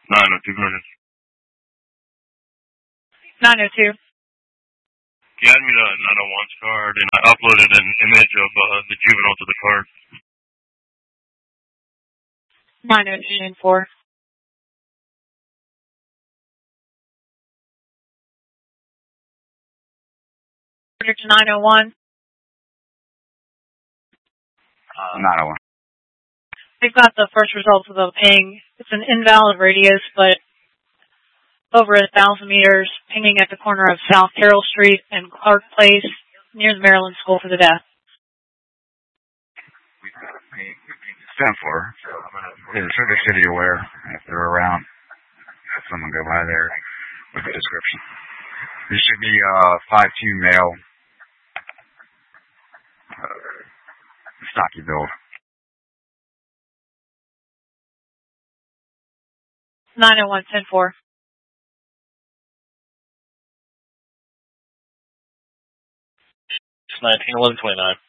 902, go ahead. 902. He had me the 901's card, and I uploaded an image of the juvenile to the card. 902-4. Order to 901. 901. They've got the first results of the ping. It's an invalid radius, but over 1,000 meters, pinging at the corner of South Carroll Street and Clark Place, near the Maryland School for the Deaf. 10-4. Is the city aware if they're around? Have someone go by there with a description. This should be 5'2" male. Stocky build. 901-10-4. 1911-29.